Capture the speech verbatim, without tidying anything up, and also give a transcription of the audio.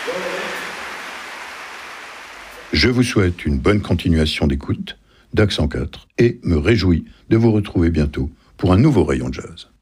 Je vous souhaite une bonne continuation d'écoute d'Accent quatre et me réjouis de vous retrouver bientôt pour un nouveau rayon de jazz.